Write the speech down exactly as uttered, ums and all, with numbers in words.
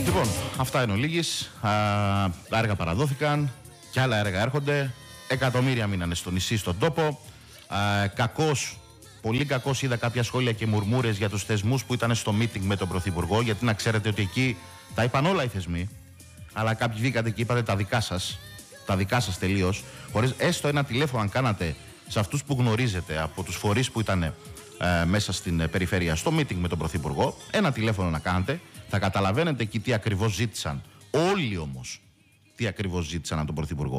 Λοιπόν, αυτά είναι ο λίγης. Τα έργα παραδόθηκαν και άλλα έργα έρχονται. Εκατομμύρια μείνανε στο νησί, στον τόπο. Α, κακώς, πολύ κακώς είδα κάποια σχόλια και μουρμούρες για τους θεσμούς που ήταν στο meeting με τον Πρωθυπουργό. Γιατί να ξέρετε ότι εκεί τα είπαν όλα οι θεσμοί. Αλλά κάποιοι βγήκατε και είπατε τα δικά σας. Τα δικά σας τελείως. Χωρίς έστω ένα τηλέφωνο, αν κάνατε σε αυτούς που γνωρίζετε από τους φορείς που ήταν ε, μέσα στην ε, περιφέρεια στο meeting με τον Πρωθυπουργό, ένα τηλέφωνο να κάνετε, θα καταλαβαίνετε εκεί τι ακριβώς ζήτησαν. Όλοι όμως τι ακριβώς ζήτησαν από τον Πρωθυπουργό.